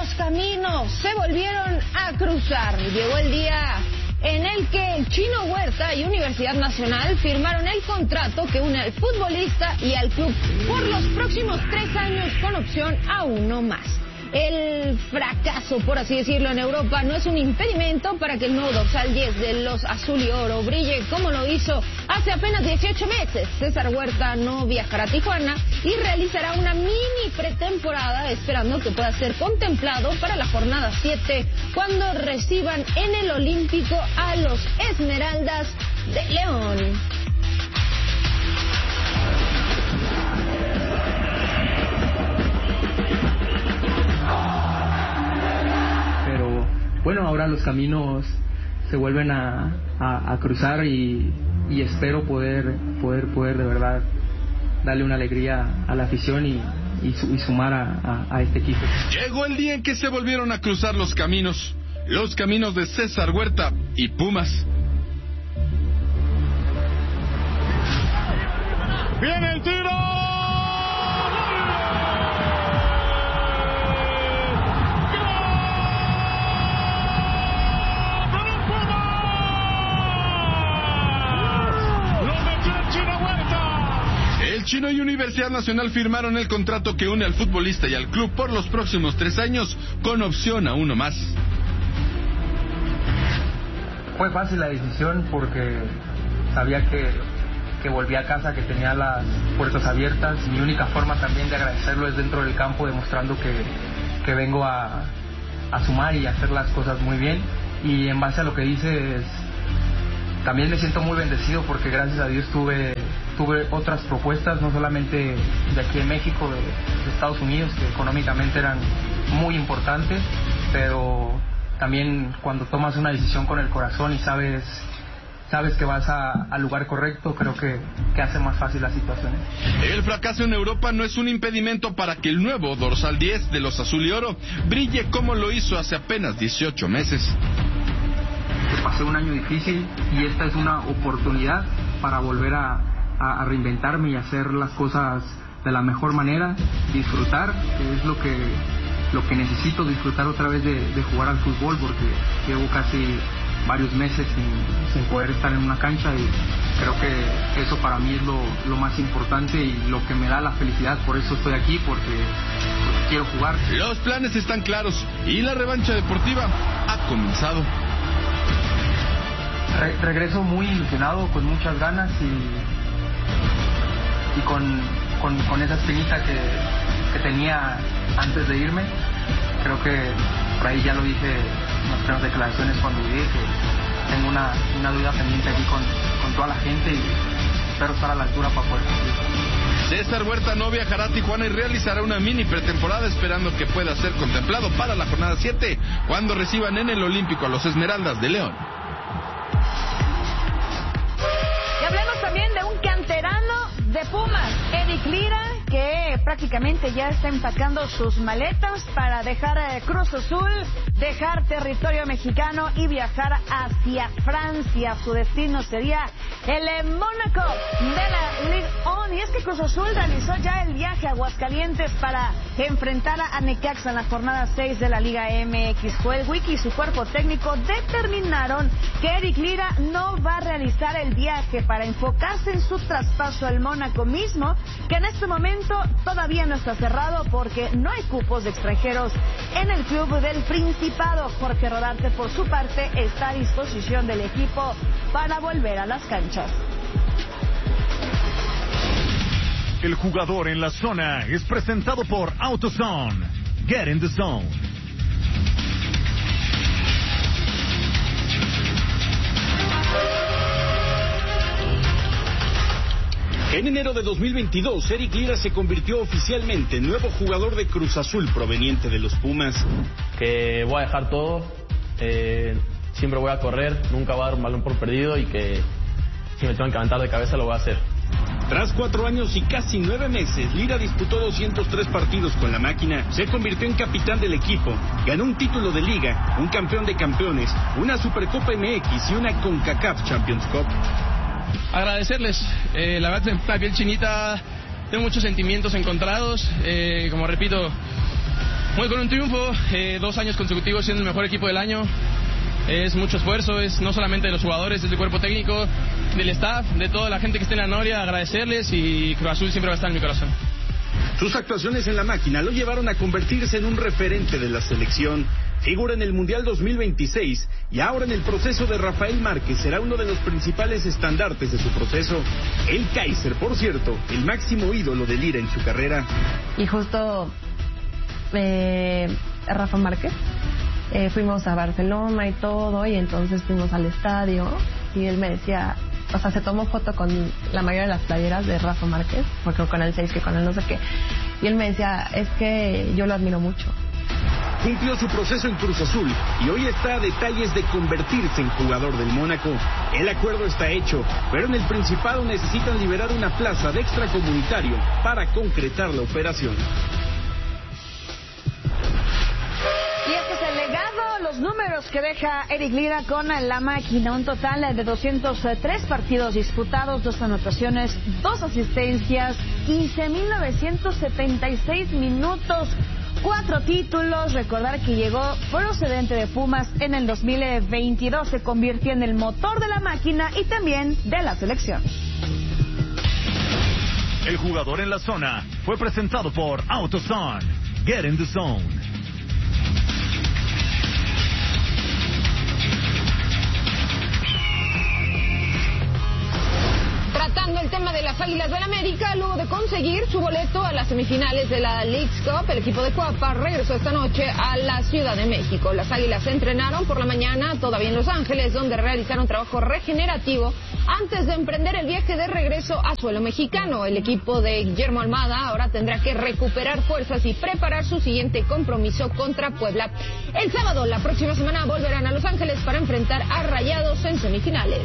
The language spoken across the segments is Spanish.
los caminos se volvieron a cruzar. Llegó el día en el que el Chino Huerta y Universidad Nacional firmaron el contrato que une al futbolista y al club por los próximos 3 años con opción a uno más. El fracaso, por así decirlo, en Europa no es un impedimento para que el nuevo dorsal 10 de los azul y oro brille como lo hizo hace apenas 18 meses. César Huerta no viajará a Tijuana y realizará una mini pretemporada esperando que pueda ser contemplado para la jornada 7 cuando reciban en el Olímpico a los Esmeraldas de León. Bueno, ahora los caminos se vuelven a cruzar y espero poder de verdad darle una alegría a la afición y sumar a este equipo. Llegó el día en que se volvieron a cruzar los caminos de César Huerta y Pumas. ¡Viene el tiro! El Chino y Universidad Nacional firmaron el contrato que une al futbolista y al club por los próximos 3 años con opción a uno más. Fue fácil la decisión porque sabía que volví a casa, que tenía las puertas abiertas. Mi única forma también de agradecerlo es dentro del campo, demostrando que vengo a sumar y a hacer las cosas muy bien. Y en base a lo que dices, también me siento muy bendecido porque gracias a Dios tuve otras propuestas, no solamente de aquí de México, de Estados Unidos, que económicamente eran muy importantes, pero también cuando tomas una decisión con el corazón y sabes que vas al lugar correcto, creo que hace más fácil la situación. El fracaso en Europa no es un impedimento para que el nuevo dorsal 10 de los azul y oro brille como lo hizo hace apenas 18 meses. Pasé un año difícil y esta es una oportunidad para volver a reinventarme y hacer las cosas de la mejor manera, disfrutar, que es lo que necesito, disfrutar otra vez de jugar al fútbol, porque llevo casi varios meses sin poder estar en una cancha y creo que eso para mí es lo más importante y lo que me da la felicidad. Por eso estoy aquí, porque quiero jugar. Los planes están claros y la revancha deportiva ha comenzado. Regreso muy ilusionado, con muchas ganas y con esa espinita que tenía antes de irme. Creo que por ahí ya lo dije en las primeras declaraciones cuando llegué, que tengo una deuda pendiente aquí con toda la gente y espero estar a la altura para poder cumplir. César Huerta no viajará a Tijuana y realizará una mini pretemporada esperando que pueda ser contemplado para la jornada 7 cuando reciban en el Olímpico a los Esmeraldas de León. Y hablemos también de un canterano de Pumas, Eric Lira, que prácticamente ya está empacando sus maletas para dejar Cruz Azul, dejar territorio mexicano y viajar hacia Francia. Su destino sería el Mónaco de la Ligue 1. Y es que Cruz Azul realizó ya el viaje a Aguascalientes para enfrentar a Necaxa en la jornada 6 de la Liga MX. Joel Wiki y su cuerpo técnico determinaron que Eric Lira no va a realizar el viaje para enfocarse en su traspaso al Mónaco mismo, que en este momento todavía no está cerrado porque no hay cupos de extranjeros en el club del Principado. Jorge Rodarte, por su parte, está a disposición del equipo para volver a las canchas. El jugador en la zona es presentado por AutoZone. Get in the zone. En enero de 2022, Eric Lira se convirtió oficialmente en nuevo jugador de Cruz Azul proveniente de los Pumas. Que voy a dejar todo, siempre voy a correr, nunca voy a dar un balón por perdido y que si me tengo que levantar de cabeza lo voy a hacer. Tras 4 años y casi 9 meses, Lira disputó 203 partidos con la máquina, se convirtió en capitán del equipo, ganó un título de liga, un campeón de campeones, una Supercopa MX y una CONCACAF Champions Cup. Agradecerles, la verdad se me pone la piel chinita, tengo muchos sentimientos encontrados, como repito, Muy con un triunfo, 2 años consecutivos siendo el mejor equipo del año. Es mucho esfuerzo, es no solamente de los jugadores, es del cuerpo técnico, del staff, de toda la gente que está en la Noria, agradecerles, y Cruz Azul siempre va a estar en mi corazón. Sus actuaciones en la máquina lo llevaron a convertirse en un referente de la selección. Figura en el Mundial 2026 y ahora en el proceso de Rafael Márquez será uno de los principales estandartes de su proceso. El Kaiser, por cierto, el máximo ídolo de Lira en su carrera. Y justo Rafa Márquez, fuimos a Barcelona y todo, y entonces fuimos al estadio y él me decía, o sea, se tomó foto con la mayoría de las playeras de Rafa Márquez, porque con el 6, que con el no sé qué, y él me decía, es que yo lo admiro mucho. Cumplió su proceso en Cruz Azul y hoy está a detalles de convertirse en jugador del Mónaco. El acuerdo está hecho, pero en el Principado necesitan liberar una plaza de extracomunitario para concretar la operación. Y este es el legado, los números que deja Eric Lira con la máquina. Un total de 203 partidos disputados, 2 anotaciones, 2 asistencias, 15.976 minutos, 4 títulos. Recordar que llegó procedente de Pumas en el 2022. Se convirtió en el motor de la máquina y también de la selección. El jugador en la zona fue presentado por AutoZone. Get in the zone. Tratando el tema de las Águilas del América, luego de conseguir su boleto a las semifinales de la Leagues Cup, el equipo de Cuapa regresó esta noche a la Ciudad de México. Las Águilas se entrenaron por la mañana todavía en Los Ángeles, donde realizaron trabajo regenerativo antes de emprender el viaje de regreso a suelo mexicano. El equipo de Guillermo Almada ahora tendrá que recuperar fuerzas y preparar su siguiente compromiso contra Puebla. El sábado, la próxima semana, volverán a Los Ángeles para enfrentar a Rayados en semifinales.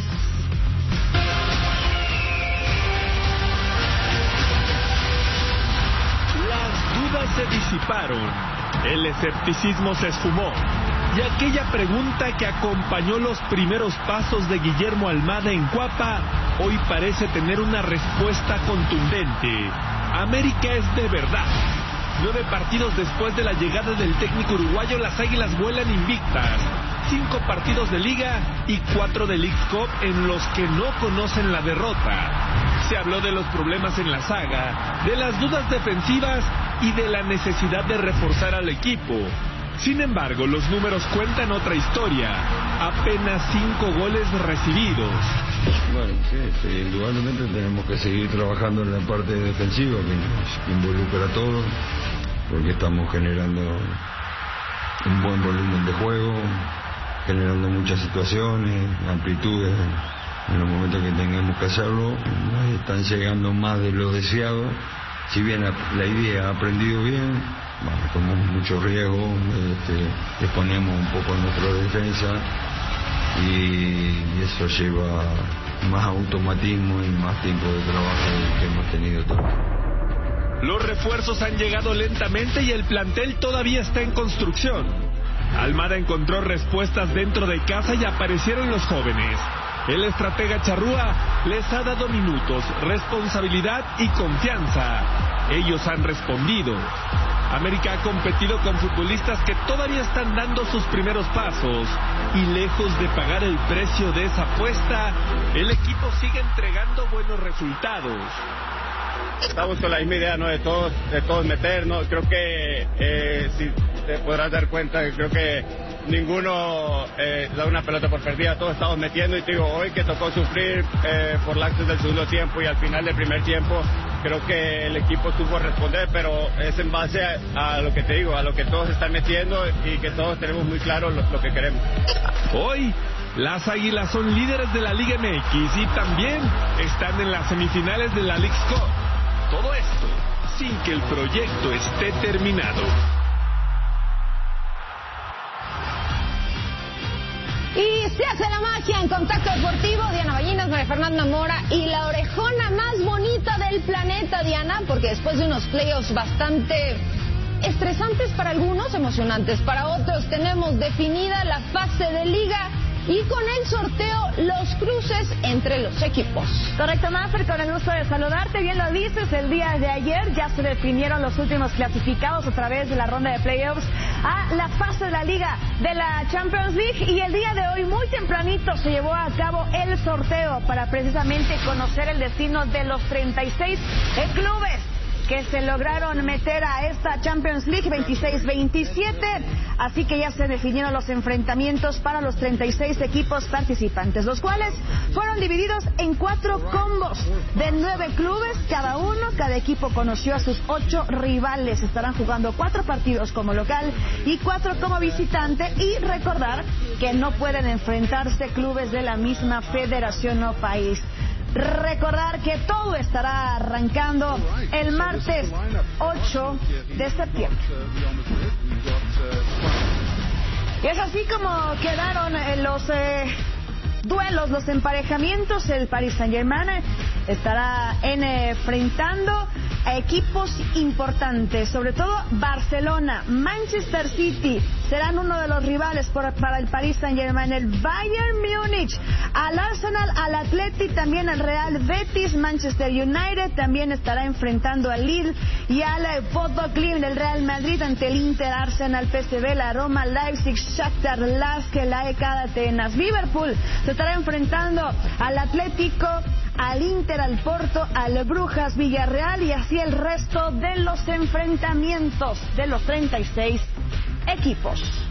Se disiparon, el escepticismo se esfumó y aquella pregunta que acompañó los primeros pasos de Guillermo Almada en Cuapa hoy parece tener una respuesta contundente. América es de verdad. 9 partidos después de la llegada del técnico uruguayo, las Águilas vuelan invictas. 5 partidos de Liga y 4 de Leagues Cup en los que no conocen la derrota. Se habló de los problemas en la saga, de las dudas defensivas y de la necesidad de reforzar al equipo. Sin embargo, los números cuentan otra historia. Apenas 5 goles recibidos. Bueno, sí, indudablemente tenemos que seguir trabajando en la parte defensiva, que nos involucra a todos, porque estamos generando un buen volumen de juego, generando muchas situaciones, amplitudes. En los momentos que tengamos que hacerlo, nos están llegando más de lo deseado. Si bien la idea ha aprendido bien, tomamos mucho riesgo, exponemos un poco a nuestra defensa y eso lleva más automatismo y más tiempo de trabajo que hemos tenido todos. Los refuerzos han llegado lentamente y el plantel todavía está en construcción. Almada encontró respuestas dentro de casa y aparecieron los jóvenes. El estratega Charrúa les ha dado minutos, responsabilidad y confianza. Ellos han respondido. América ha competido con futbolistas que todavía están dando sus primeros pasos. Y lejos de pagar el precio de esa apuesta, el equipo sigue entregando buenos resultados. Estamos con la misma idea, ¿no? De todos meter, ¿no? Creo que si te podrás dar cuenta, creo que ninguno da una pelota por perdida, todos estamos metiendo y te digo, hoy que tocó sufrir por lapsos del segundo tiempo y al final del primer tiempo, creo que el equipo supo responder, pero es en base a lo que te digo, a lo que todos están metiendo y que todos tenemos muy claro lo que queremos. Hoy, las Águilas son líderes de la Liga MX y también están en las semifinales de la Leagues Cup. Todo esto sin que el proyecto esté terminado. Y se hace la magia en Contacto Deportivo. Diana Ballinas, María Fernanda Mora y la orejona más bonita del planeta, Diana, porque después de unos playoffs bastante estresantes para algunos, emocionantes para otros, tenemos definida la fase de liga y con el sorteo los cruces entre los equipos. Correcto, Mafer, con el gusto de saludarte. Bien lo dices, el día de ayer ya se definieron los últimos clasificados a través de la ronda de playoffs a la fase de la Liga de la Champions League, y el día de hoy muy tempranito se llevó a cabo el sorteo para precisamente conocer el destino de los 36 clubes que se lograron meter a esta Champions League 26-27, así que ya se definieron los enfrentamientos para los 36 equipos participantes, los cuales fueron divididos en 4 combos de 9 clubes cada uno. Cada equipo conoció a sus 8 rivales, estarán jugando 4 partidos como local y 4 como visitante, y recordar que no pueden enfrentarse clubes de la misma federación o país. Recordar que todo estará arrancando el martes 8 de septiembre. Y es así como quedaron los duelos, los emparejamientos. El Paris Saint-Germain estará enfrentando a equipos importantes, sobre todo Barcelona, Manchester City serán uno de los rivales para el Paris Saint-Germain, el Bayern Múnich, al Arsenal, al Athletic, también al Real Betis. Manchester United también estará enfrentando al Lille y al Bodo Glimt del Real Madrid, ante el Inter, Arsenal, PSV, la Roma, Leipzig, Shakhtar, Lask, la EK de Atenas. Liverpool se estará enfrentando al Atlético, al Inter, al Porto, al Brujas, Villarreal, y así el resto de los enfrentamientos de los 36 equipos.